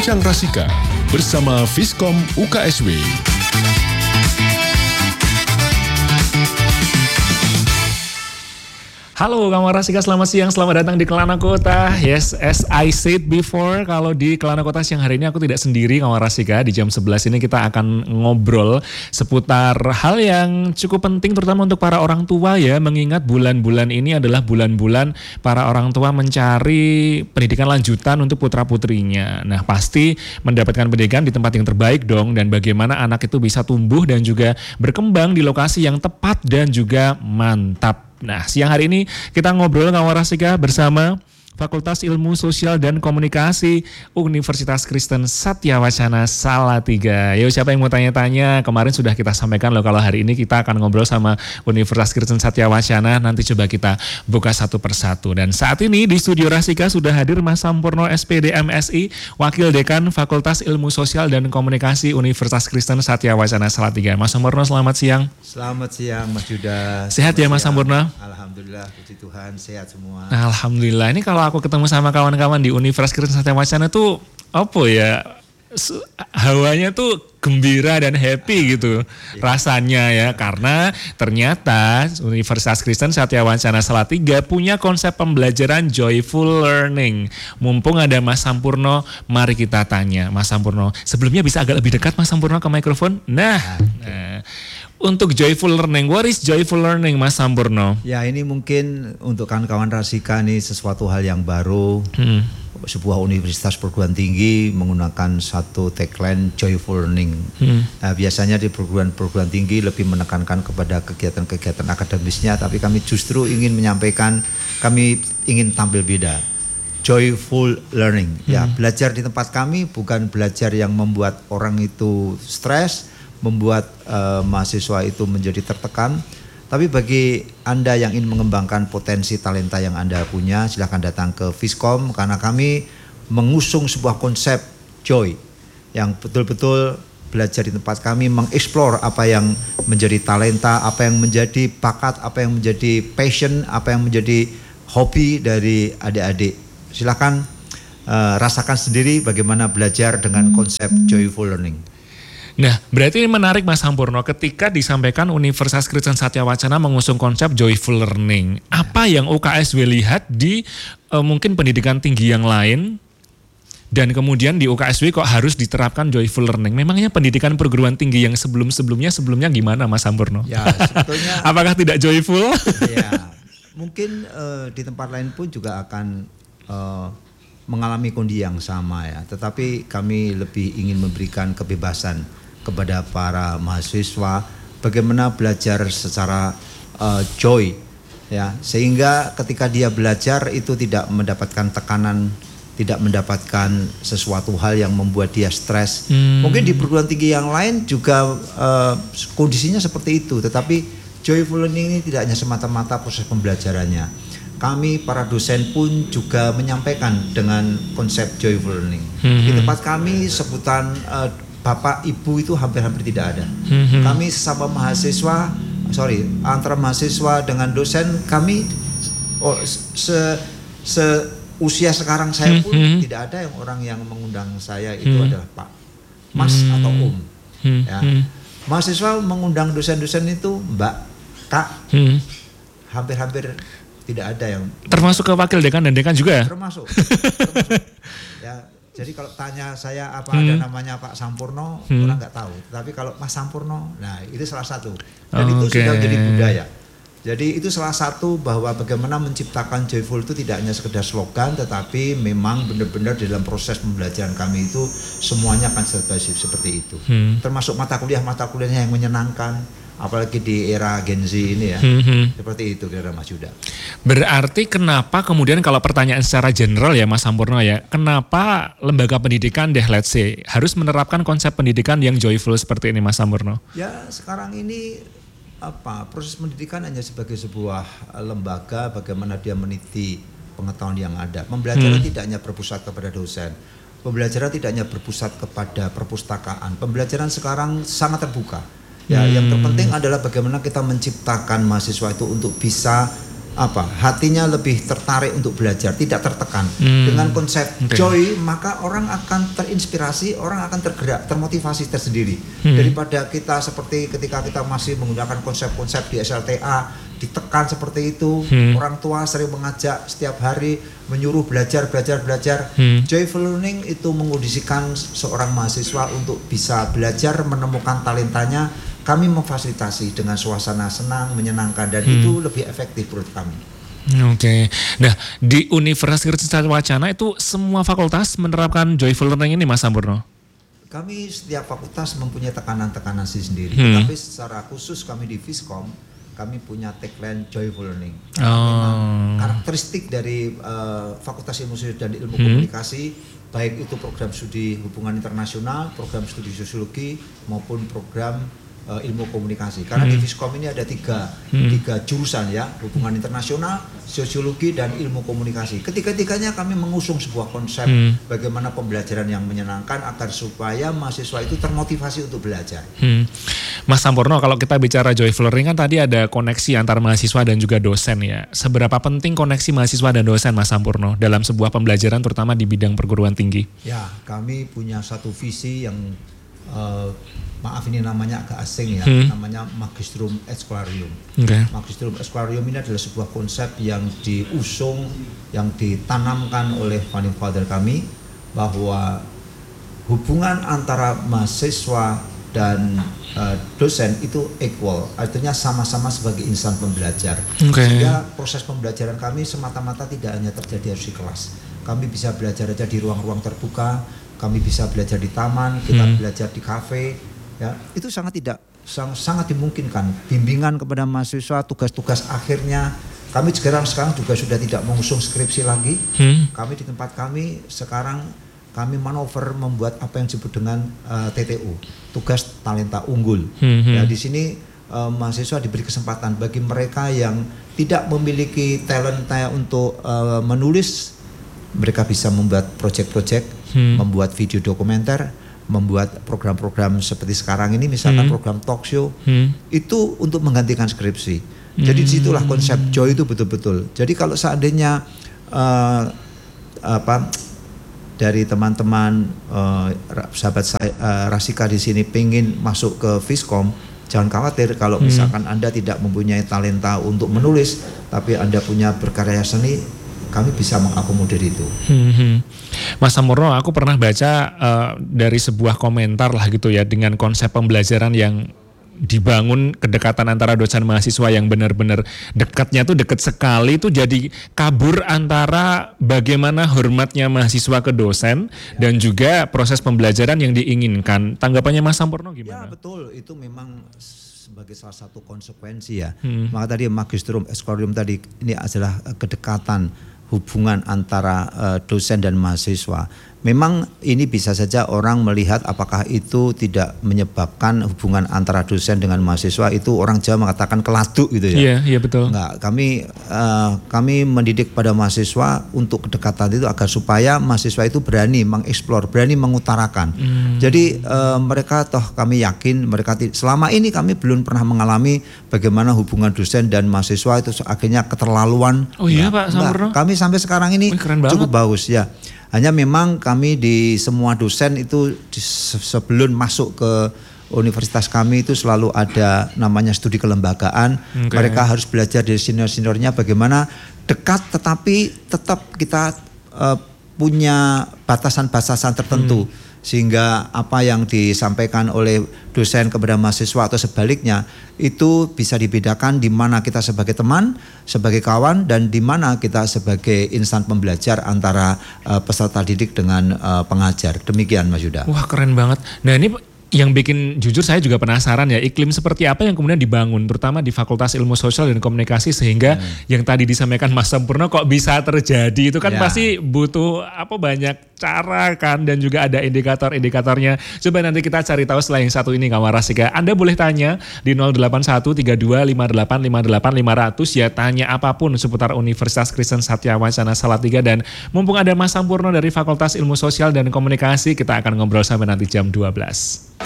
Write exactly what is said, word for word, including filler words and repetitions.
Bincang Rasika bersama Fiskom U K S W. Halo kawan Rasika, selamat siang, selamat datang di Kelana Kota. Yes, as I said before, kalau di Kelana Kota siang hari ini aku tidak sendiri kawan Rasika. Di jam sebelas ini kita akan ngobrol seputar hal yang cukup penting terutama untuk para orang tua ya. Mengingat bulan-bulan ini adalah bulan-bulan para orang tua mencari pendidikan lanjutan untuk putra-putrinya. Nah pasti mendapatkan pendidikan di tempat yang terbaik dong. Dan bagaimana anak itu bisa tumbuh dan juga berkembang di lokasi yang tepat dan juga mantap. Nah, siang hari ini kita ngobrol kawan Rasika bersama Fakultas Ilmu Sosial dan Komunikasi Universitas Kristen Satya Wacana Salatiga. Yo, siapa yang mau tanya-tanya? Kemarin sudah kita sampaikan loh kalau hari ini kita akan ngobrol sama Universitas Kristen Satya Wacana. Nanti coba kita buka satu persatu. Dan saat ini di studio Rasika sudah hadir Mas Sampurno S P D M Si, Wakil Dekan Fakultas Ilmu Sosial dan Komunikasi Universitas Kristen Satya Wacana Salatiga. Mas Sampurno, selamat siang. Selamat siang Mas Yuda. Sehat ya Mas Sampurno? Alhamdulillah, puji Tuhan, sehat semua. Alhamdulillah. Ini kalau aku ketemu sama kawan-kawan di Universitas Kristen Satya Wacana tuh apa ya, hawanya tuh gembira dan happy gitu ya, rasanya ya, karena ternyata Universitas Kristen Satya Wacana Salatiga punya konsep pembelajaran joyful learning. Mumpung ada Mas Sampurno, mari kita tanya Mas Sampurno. Sebelumnya bisa agak lebih dekat Mas Sampurno ke mikrofon. Nah, nah untuk joyful learning, what is joyful learning Mas Sampurno? Ya ini mungkin untuk kawan-kawan Rasika nih sesuatu hal yang baru. Hmm. Sebuah universitas perguruan tinggi menggunakan satu tagline joyful learning. Hmm. Nah, biasanya di perguruan-perguruan tinggi lebih menekankan kepada kegiatan-kegiatan akademisnya, tapi kami justru ingin menyampaikan, kami ingin tampil beda. Joyful learning. Hmm. Ya, belajar di tempat kami bukan belajar yang membuat orang itu stres, membuat uh, mahasiswa itu menjadi tertekan. Tapi bagi Anda yang ingin mengembangkan potensi talenta yang Anda punya, silakan datang ke Fiskom, karena kami mengusung sebuah konsep joy yang betul-betul belajar di tempat kami, mengeksplor apa yang menjadi talenta, apa yang menjadi bakat, apa yang menjadi passion, apa yang menjadi hobi dari adik-adik. Silakan uh, rasakan sendiri bagaimana belajar dengan konsep joyful learning. Nah, berarti ini menarik Mas Sampurno, ketika disampaikan Universitas Kristen Satya Wacana mengusung konsep joyful learning. Apa yang U K S W lihat di uh, mungkin pendidikan tinggi yang lain, dan kemudian di U K S W kok harus diterapkan joyful learning? Memangnya pendidikan perguruan tinggi yang sebelum-sebelumnya sebelumnya gimana Mas Sampurno? Ya, sebetulnya apakah tidak joyful? Ya, mungkin uh, di tempat lain pun juga akan uh, mengalami kondisi yang sama ya. Tetapi kami lebih ingin memberikan kebebasan kepada para mahasiswa bagaimana belajar secara uh, joy ya, sehingga ketika dia belajar itu tidak mendapatkan tekanan, tidak mendapatkan sesuatu hal yang membuat dia stres. Hmm. Mungkin di perguruan tinggi yang lain juga uh, kondisinya seperti itu, tetapi joyful learning ini tidak hanya semata-mata proses pembelajarannya. Kami para dosen pun juga menyampaikan dengan konsep joyful learning. Hmm. Di tempat kami sebutan uh, Bapak Ibu itu hampir-hampir tidak ada. Mm-hmm. Kami sesama mahasiswa, sorry, antara mahasiswa dengan dosen kami, oh, se, se usia sekarang saya pun mm-hmm. tidak ada yang orang yang mengundang saya itu mm-hmm. adalah Pak, Mas mm-hmm. atau Om. Mm-hmm. Ya. Mahasiswa mengundang dosen-dosen itu Mbak, Kak, mm-hmm. hampir-hampir tidak ada yang. Termasuk ke wakil dekan dan dekan juga ya? Termasuk. termasuk. Ya. Jadi kalau tanya saya apa hmm. ada namanya Pak Sampurno, hmm. orang nggak tahu. Tapi kalau Mas Sampurno, nah itu salah satu. Dan oh, itu okay. sudah menjadi budaya. Jadi itu salah satu bahwa bagaimana menciptakan joyful itu tidak hanya sekedar slogan, tetapi memang benar-benar dalam proses pembelajaran kami itu semuanya akan serba seperti itu. Hmm. Termasuk mata kuliah-mata kuliahnya yang menyenangkan. Apalagi di era Gen Z ini ya, hmm. seperti itu kira-kira Mas Yuda. Berarti kenapa kemudian kalau pertanyaan secara general ya Mas Sampurno ya, kenapa lembaga pendidikan deh let's say harus menerapkan konsep pendidikan yang joyful seperti ini Mas Sampurno? Ya sekarang ini apa proses pendidikan hanya sebagai sebuah lembaga bagaimana dia meniti pengetahuan yang ada. Pembelajaran hmm. tidak hanya berpusat kepada dosen. Pembelajaran tidak hanya berpusat kepada perpustakaan. Pembelajaran sekarang sangat terbuka. Ya, hmm. yang terpenting adalah bagaimana kita menciptakan mahasiswa itu untuk bisa apa hatinya lebih tertarik untuk belajar, tidak tertekan. Hmm. Dengan konsep Okay. joy, maka orang akan terinspirasi, orang akan tergerak, termotivasi tersendiri. Hmm. Daripada kita seperti ketika kita masih menggunakan konsep-konsep di S L T A, ditekan seperti itu, Hmm. orang tua sering mengajak setiap hari, menyuruh belajar, belajar, belajar. Hmm. Joyful learning itu mengondisikan seorang mahasiswa untuk bisa belajar, menemukan talentanya. Kami memfasilitasi dengan suasana senang, menyenangkan, dan Hmm. itu lebih efektif menurut kami. Oke, nah di Universitas Kristus Wacana itu semua fakultas menerapkan joyful learning ini Mas Sampurno? Kami setiap fakultas mempunyai tekanan-tekanan sendiri, Hmm. tapi secara khusus kami di Fiskom, kami punya tagline joyful learning. Oh. Memang karakteristik dari uh, Fakultas Ilmu Sosial dan Ilmu Hmm. Komunikasi, baik itu program studi hubungan internasional, program studi sosiologi, maupun program uh, ilmu komunikasi. Karena di Hmm. Fiskom ini ada tiga, Hmm. tiga jurusan ya, hubungan internasional, sosiologi, dan ilmu komunikasi. Ketiga-tiganya kami mengusung sebuah konsep Hmm. bagaimana pembelajaran yang menyenangkan agar supaya mahasiswa itu termotivasi untuk belajar. Hmm. Mas Sampurno, kalau kita bicara joyful learning kan tadi ada koneksi antar mahasiswa dan juga dosen ya. Seberapa penting koneksi mahasiswa dan dosen Mas Sampurno dalam sebuah pembelajaran terutama di bidang perguruan tinggi? Ya, kami punya satu visi yang uh, maaf ini namanya agak asing ya, Hmm. namanya Magistrum Exclarium. Oke. Magistrum Exclarium ini adalah sebuah konsep yang diusung, yang ditanamkan oleh founding father kami, bahwa hubungan antara mahasiswa dan uh, dosen itu equal, artinya sama-sama sebagai insan pembelajar. Oke. Sehingga proses pembelajaran kami semata-mata tidak hanya terjadi harus di kelas. Kami bisa belajar aja di ruang-ruang terbuka, kami bisa belajar di taman, kita Hmm. belajar di kafe, ya itu sangat tidak sang- sangat dimungkinkan. Bimbingan kepada mahasiswa, tugas-tugas akhirnya, kami sekarang sekarang juga sudah tidak mengusung skripsi lagi. Hmm. Kami di tempat kami sekarang kami manuver membuat apa yang disebut dengan uh, T T U, tugas talenta unggul. Hmm. Ya di sini uh, mahasiswa diberi kesempatan bagi mereka yang tidak memiliki talenta untuk uh, menulis, mereka bisa membuat proyek-proyek, Hmm. membuat video dokumenter, membuat program-program seperti sekarang ini, misalkan Hmm. program talk show, Hmm. itu untuk menggantikan skripsi. Jadi disitulah konsep joy itu betul-betul. Jadi kalau seandainya uh, apa dari teman-teman uh, sahabat saya uh, Rasika di sini pengen masuk ke Fiskom, jangan khawatir kalau Hmm. misalkan Anda tidak mempunyai talenta untuk menulis, tapi Anda punya berkarya seni, kami bisa mengakomodir itu. Hmm. Mas Sampurno, aku pernah baca uh, dari sebuah komentar lah gitu ya dengan konsep pembelajaran yang dibangun kedekatan antara dosen mahasiswa yang benar-benar dekatnya tuh dekat sekali tuh jadi kabur antara bagaimana hormatnya mahasiswa ke dosen dan juga proses pembelajaran yang diinginkan. Tanggapannya Mas Sampurno Ya gimana? betul, itu memang sebagai salah satu konsekuensi ya. Hmm. Maka tadi Magistrum Exclarium tadi ini adalah eh, kedekatan hubungan antara uh, dosen dan mahasiswa. Memang ini bisa saja orang melihat apakah itu tidak menyebabkan hubungan antara dosen dengan mahasiswa itu orang Jawa mengatakan keladuk gitu ya. Iya, iya betul. Enggak, kami uh, kami mendidik pada mahasiswa untuk kedekatan itu agar supaya mahasiswa itu berani mengeksplor, berani mengutarakan. Hmm. Jadi uh, mereka toh kami yakin mereka ti- selama ini kami belum pernah mengalami bagaimana hubungan dosen dan mahasiswa itu akhirnya keterlaluan. Oh iya, Enggak, Pak Sampurno? enggak. Kami sampai sekarang ini Wih, keren cukup banget. bagus ya. Hanya memang kami di semua dosen itu di, se- sebelum masuk ke universitas kami itu selalu ada namanya studi kelembagaan. Oke. Mereka harus belajar dari senior-seniornya bagaimana dekat tetapi tetap kita eh, punya batasan-batasan tertentu. Sehingga apa yang disampaikan oleh dosen kepada mahasiswa atau sebaliknya itu bisa dibedakan di mana kita sebagai teman, sebagai kawan, dan di mana kita sebagai insan pembelajar antara uh, peserta didik dengan uh, pengajar. Demikian Mas Yuda. Wah keren banget. Nah ini yang bikin jujur saya juga penasaran ya iklim seperti apa yang kemudian dibangun terutama di Fakultas Ilmu Sosial dan Komunikasi sehingga yang tadi disampaikan Mas Sampurno kok bisa terjadi itu kan Ya. pasti butuh apa banyak cara kan dan juga ada indikator-indikatornya. Coba nanti kita cari tahu setelah yang satu ini Kawan Rasika. Anda boleh tanya di nol delapan satu tiga dua lima delapan lima delapan lima nol nol ya tanya apapun seputar Universitas Kristen Satya Wacana Salatiga dan mumpung ada Mas Sampurno dari Fakultas Ilmu Sosial dan Komunikasi kita akan ngobrol sampai nanti jam dua belas.